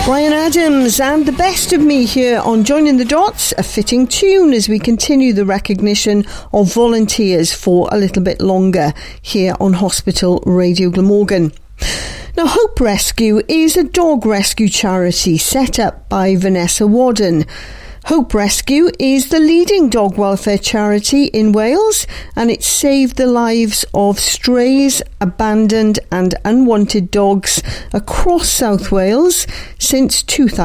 Bryan Adams and The Best of Me here on Joining the Dots, a fitting tune as we continue the recognition of volunteers for a little bit longer here on Hospital Radio Glamorgan. Now, Hope Rescue is a dog rescue charity set up by Vanessa Wadden. Hope Rescue is the leading dog welfare charity in Wales, and it's saved the lives of strays, abandoned and unwanted dogs across South Wales since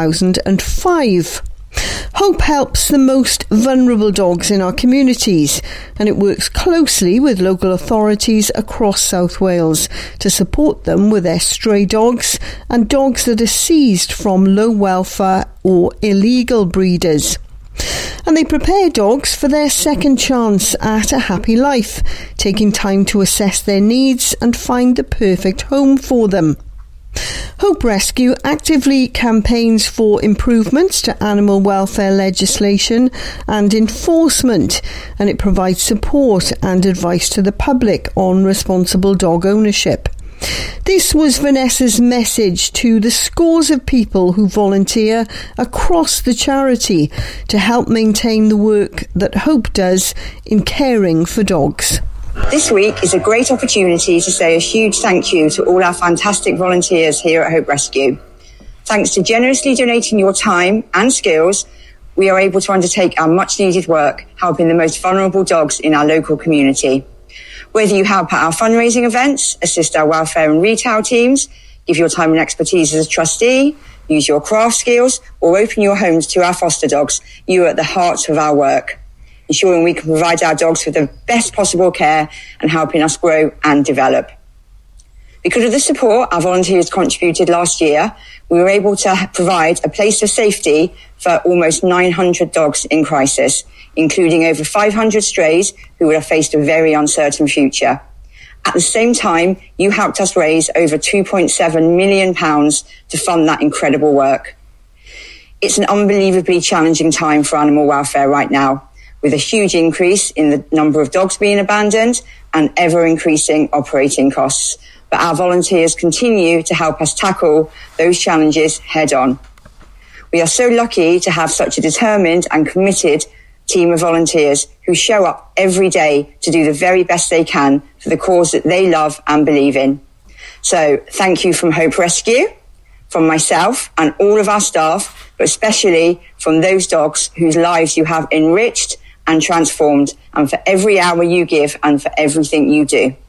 2005. Hope helps the most vulnerable dogs in our communities, and it works closely with local authorities across South Wales to support them with their stray dogs and dogs that are seized from low welfare or illegal breeders. And they prepare dogs for their second chance at a happy life, taking time to assess their needs and find the perfect home for them. Hope Rescue actively campaigns for improvements to animal welfare legislation and enforcement, and it provides support and advice to the public on responsible dog ownership. This was Vanessa's message to the scores of people who volunteer across the charity to help maintain the work that Hope does in caring for dogs. This week is a great opportunity to say a huge thank you to all our fantastic volunteers here at Hope Rescue. Thanks to generously donating your time and skills, we are able to undertake our much needed work helping the most vulnerable dogs in our local community. Whether you help at our fundraising events, assist our welfare and retail teams, give your time and expertise as a trustee, use your craft skills, or open your homes to our foster dogs, you are at the heart of our work, ensuring we can provide our dogs with the best possible care and helping us grow and develop. Because of the support our volunteers contributed last year, we were able to provide a place of safety for almost 900 dogs in crisis, including over 500 strays who would have faced a very uncertain future. At the same time, you helped us raise over £2.7 million to fund that incredible work. It's an unbelievably challenging time for animal welfare right now, with a huge increase in the number of dogs being abandoned and ever-increasing operating costs. But our volunteers continue to help us tackle those challenges head-on. We are so lucky to have such a determined and committed team of volunteers who show up every day to do the very best they can for the cause that they love and believe in. So thank you from Hope Rescue, from myself and all of our staff, but especially from those dogs whose lives you have enriched and transformed, and for every hour you give and for everything you do.